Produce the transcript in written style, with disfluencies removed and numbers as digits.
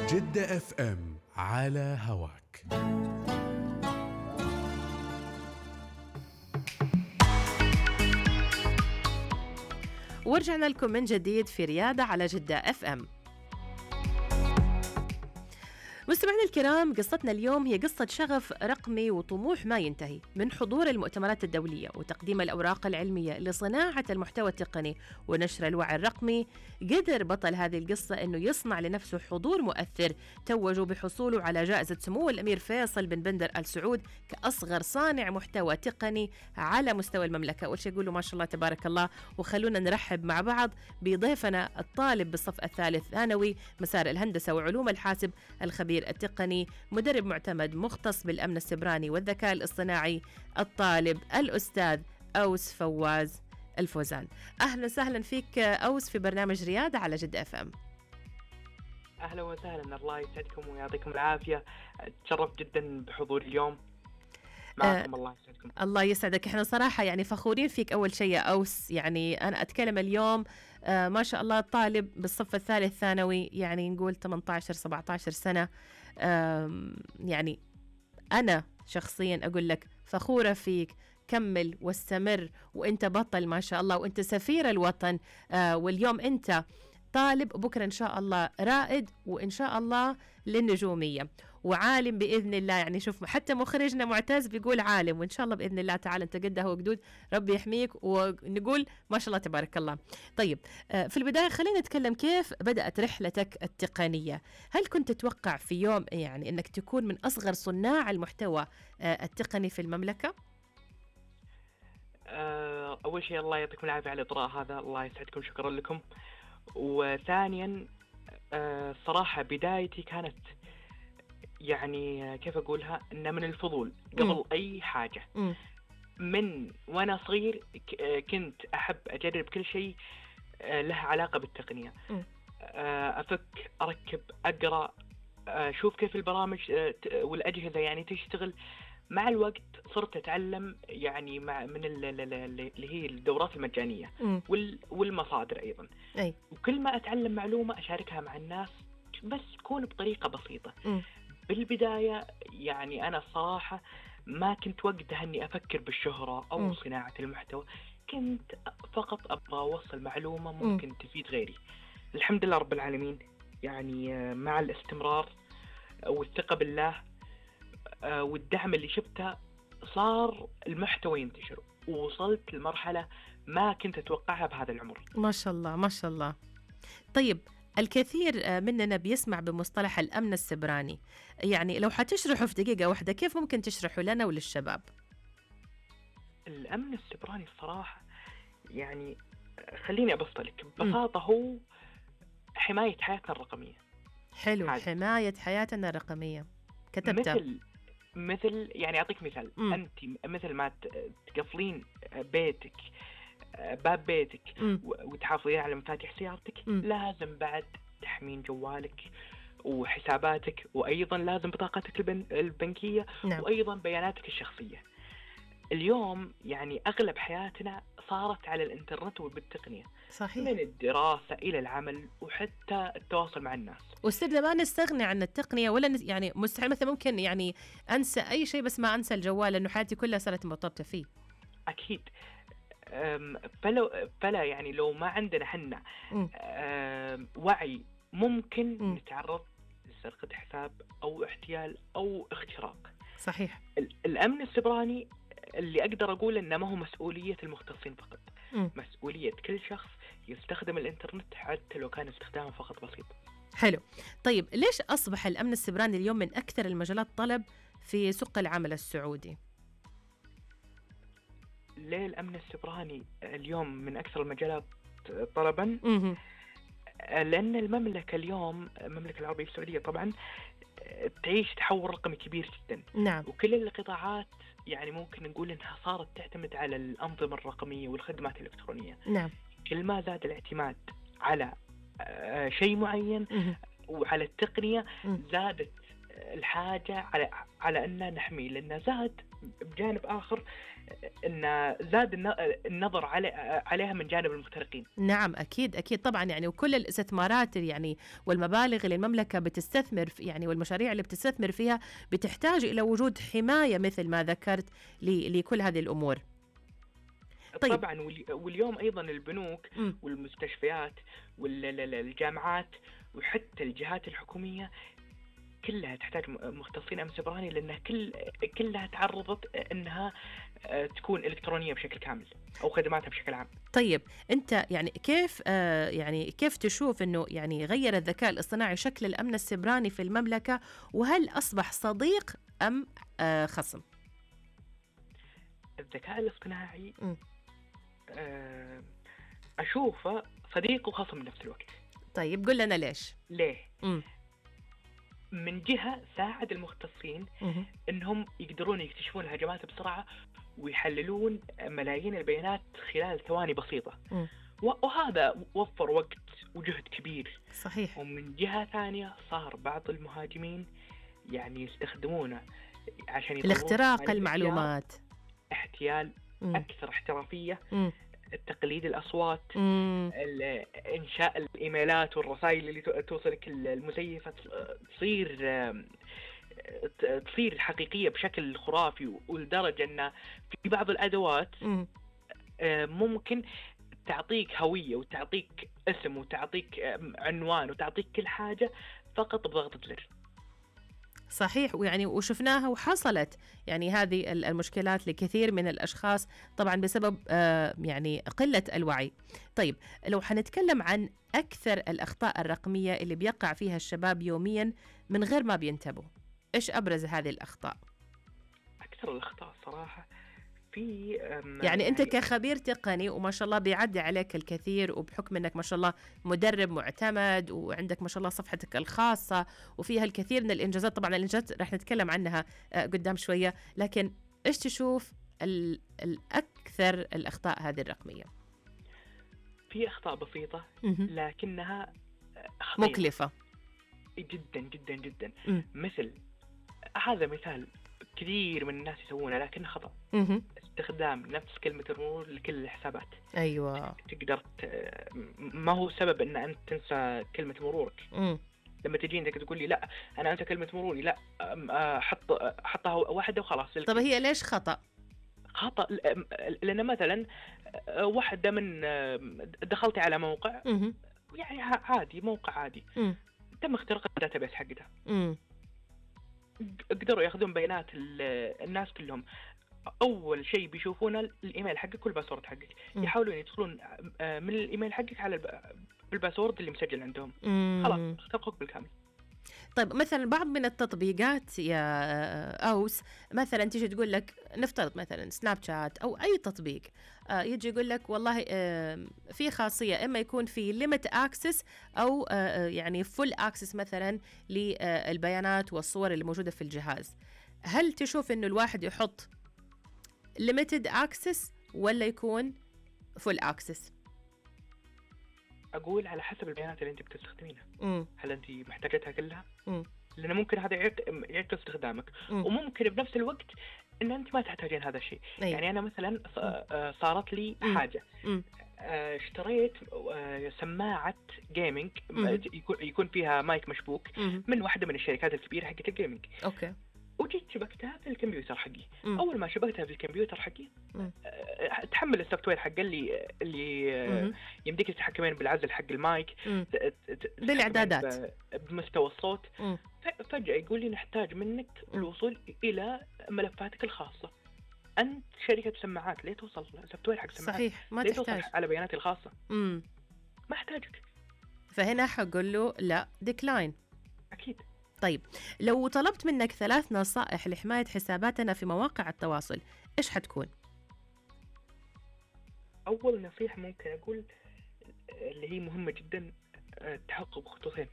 جدة اف ام على هواك. ورجعنا لكم من جديد في ريادة على جدة اف ام. مستمعينا الكرام، قصتنا اليوم هي قصة شغف رقمي وطموح ما ينتهي. من حضور المؤتمرات الدولية وتقديم الأوراق العلمية لصناعة المحتوى التقني ونشر الوعي الرقمي، قدر بطل هذه القصة أنه يصنع لنفسه حضور مؤثر توجوا بحصوله على جائزة سمو الأمير فيصل بن بندر آل سعود كأصغر صانع محتوى تقني على مستوى المملكة. أول شيء يقولوا ما شاء الله تبارك الله، وخلونا نرحب مع بعض بضيفنا الطالب بالصف الثالث ثانوي مسار الهندسة وعلوم الحاسب، الخبير التقني، مدرب معتمد مختص بالأمن السبراني والذكاء الاصطناعي، الطالب الأستاذ أوس فواز الفوزان. أهلا وسهلا فيك أوس في برنامج ريادة على جدة اف ام. أهلا وسهلا، الله يسعدكم ويعطيكم العافية. تشرف جدا بحضور اليوم معكم. الله يسعدكم. الله يسعدك. احنا صراحة يعني فخورين فيك أول شيء يا أوس. يعني أنا أتكلم اليوم ما شاء الله طالب بالصف الثالث ثانوي، يعني نقول 18-17 سنة. يعني أنا شخصيا أقول لك فخورة فيك، كمل واستمر، وانت بطل ما شاء الله، وانت سفير الوطن. واليوم انت طالب، بكرة إن شاء الله رائد، وإن شاء الله للنجومية وعالم بإذن الله. يعني شوف حتى مخرجنا معتز بيقول عالم، وإن شاء الله بإذن الله تعالى أنت قده وقدود، ربي يحميك، ونقول ما شاء الله تبارك الله. طيب في البداية خلينا نتكلم كيف بدأت رحلتك التقنية. هل كنت تتوقع في يوم يعني أنك تكون من أصغر صناع المحتوى التقني في المملكة؟ أول شيء الله يعطيكم العافية على الإطراء هذا، الله يسعدكم، شكرا لكم. وثانيا صراحة بدايتي كانت يعني كيف أقولها، إنه من الفضول قبل أي حاجة. من وأنا صغير كنت أحب أجرب كل شيء له علاقة بالتقنية. أفك، أركب، أقرأ، أشوف كيف البرامج والأجهزة يعني تشتغل. مع الوقت صرت أتعلم يعني من اللي هي الدورات المجانية والمصادر أيضا. وكل ما أتعلم معلومة أشاركها مع الناس، بس تكون بطريقة بسيطة. بالبداية يعني أنا صراحة ما كنت وقتها أني أفكر بالشهرة أو صناعة المحتوى، كنت فقط أبغى أوصل معلومة ممكن تفيد غيري. الحمد لله رب العالمين، يعني مع الاستمرار والثقة بالله والدعم اللي شفته صار المحتوى ينتشر، ووصلت لمرحلة ما كنت أتوقعها بهذا العمر. ما شاء الله ما شاء الله. طيب الكثير مننا بيسمع بمصطلح الأمن السبراني، يعني لو حتشرحه في دقيقة واحدة كيف ممكن تشرحه لنا وللشباب؟ الأمن السبراني الصراحة يعني خليني أبسط لك ببساطة، هو حماية حياتنا الرقمية. حلو، حماية حياتنا الرقمية كتبتها. مثل يعني أعطيك مثال. أنت مثل ما تقفلين بيتك، باب بيتك، وتحافظين على مفاتيح سيارتك، لازم بعد تحمين جوالك وحساباتك، وأيضا لازم بطاقتك البنكية. نعم. وأيضا بياناتك الشخصية. اليوم يعني أغلب حياتنا صارت على الإنترنت وبالتقنية. صحيح. من الدراسة إلى العمل وحتى التواصل مع الناس. وصرنا ما نستغني عن التقنية ولا يعني مستحيل مثلا ممكن يعني أنسى أي شيء بس ما أنسى الجوال، لأنه حياتي كلها صارت مرتبطة فيه. أكيد. فلا يعني لو ما عندنا حنا وعي ممكن نتعرض لسرقة حساب أو احتيال أو اختراق. صحيح. الأمن السبراني اللي أقدر أقول إنه ما هو مسؤولية المختصين فقط، مسؤولية كل شخص يستخدم الإنترنت حتى لو كان استخدامه فقط بسيط. حلو. طيب ليش أصبح الأمن السبراني اليوم من أكثر المجالات طلب في سوق العمل السعودي؟ ليه الأمن السبراني اليوم من أكثر المجالات طلبا؟ لأن المملكة اليوم، المملكة العربية السعودية طبعا تعيش تحول رقمي كبير جدا. نعم. وكل القطاعات يعني ممكن نقول إنها صارت تعتمد على الأنظمة الرقمية والخدمات الإلكترونية. نعم. كل ما زاد الاعتماد على شيء معين وعلى التقنية، زادت الحاجة على أن نحميه، لأنه زاد بجانب آخر، أن زاد النظر عليها من جانب المخترقين. نعم أكيد أكيد طبعا، يعني وكل الاستثمارات يعني والمبالغ اللي المملكة بتستثمر يعني والمشاريع اللي بتستثمر فيها بتحتاج إلى وجود حماية مثل ما ذكرت لكل هذه الأمور. طيب. طبعا، واليوم أيضا البنوك م. والمستشفيات والجامعات وحتى الجهات الحكومية كلها تحتاج مختصين أمن سيبراني، لأنها كلها تعرضت أنها تكون إلكترونية بشكل كامل أو خدماتها بشكل عام. طيب أنت يعني كيف تشوف أنه يعني غير الذكاء الاصطناعي شكل الأمن السيبراني في المملكة، وهل أصبح صديق أم خصم؟ الذكاء الاصطناعي أشوفه صديق وخصم بنفس الوقت. طيب قل لنا ليش؟ ليه؟ من جهة ساعد المختصين أنهم يقدرون يكتشفون الهجمات بسرعة ويحللون ملايين البيانات خلال ثواني بسيطة. وهذا وفر وقت وجهد كبير. صحيح. ومن جهة ثانية صار بعض المهاجمين يعني يستخدمونه عشان الاختراق المعلومات، احتيال أكثر احترافية، تقليد الأصوات، إنشاء الإيميلات والرسائل اللي توصلك المزيفة تصير حقيقية بشكل خرافي، ولدرجة أن في بعض الأدوات ممكن تعطيك هوية وتعطيك اسم وتعطيك عنوان وتعطيك كل حاجة فقط بضغطة زر. صحيح، ويعني وشفناها وحصلت يعني هذه المشكلات لكثير من الأشخاص طبعا بسبب يعني قلة الوعي. طيب لو حنتكلم عن أكثر الأخطاء الرقمية اللي بيقع فيها الشباب يوميا من غير ما بينتبهوا، إيش أبرز هذه الأخطاء؟ أكثر الأخطاء صراحة في يعني أنت كخبير تقني وما شاء الله بيعدي عليك الكثير، وبحكم أنك ما شاء الله مدرب معتمد وعندك ما شاء الله صفحتك الخاصة وفيها الكثير من الإنجازات، طبعا الإنجازات رح نتكلم عنها قدام شوية، لكن إيش تشوف الأكثر الأخطاء هذه الرقمية؟ في أخطاء بسيطة لكنها خطيرة مكلفة جدا جدا جدا. مثل هذا مثال كثير من الناس يسوونه لكنه خطأ. استخدام نفس كلمة المرور لكل الحسابات. أيوة. تقدر ما هو سبب أن أنت تنسى كلمة مرورك. لما تجي انك تقول لي لا انا انسى كلمة مروري، لا حطها واحدة وخلاص. طب هي ليش خطأ؟ خطأ لأن مثلا واحدة من دخلتي على موقع يعني عادي، موقع عادي، تم اختراق الداتابيس حقتها. قدروا ياخذون بيانات الناس كلهم. اول شيء بيشوفونه الايميل حقك والباسورد حقك، يحاولون يدخلون من الايميل حقك على الباسورد اللي مسجل عندهم. خلاص اخترقوك بالكامل. طيب مثلا بعض من التطبيقات يا أوس مثلا تيجي تقول لك، نفترض مثلا سناب شات أو أي تطبيق يجي يقول لك والله في خاصية إما يكون في limit access أو يعني full access مثلا للبيانات والصور اللي موجودة في الجهاز. هل تشوف إنه الواحد يحط limited access ولا يكون full access؟ أقول على حسب البيانات اللي أنت بتستخدمينها. هل أنت محتاجتها كلها؟ لأن ممكن هذا يعكس استخدامك، وممكن بنفس الوقت إن أنت ما تحتاجين هذا الشيء. يعني أنا مثلا صارت لي حاجة، اشتريت سماعة جيمينج يكون فيها مايك مشبوك من واحدة من الشركات الكبيرة حقت الجيمينج. أوكي. وجيت شبكتها في الكمبيوتر حقي. اول ما شبكتها في الكمبيوتر حقي تحمل السوفت وير حقه اللي يمديك تتحكمين بالعزل حق المايك، بالاعدادات بمستوى الصوت. فجأة يقول لي نحتاج منك الوصول الى ملفاتك الخاصة. انت شركة سماعات، ليه توصل السوفت وير حق سماعات؟ صحيح، ما ليه تحتاج توصل على بياناتي الخاصة؟ ما احتاجك. فهنا حقول له لا، ديكلاين. اكيد. طيب لو طلبت منك 3 نصائح لحماية حساباتنا في مواقع التواصل، إيش حتكون؟ أول نصيحة ممكن أقول اللي هي مهمة جدا، التحقق بخطوتين.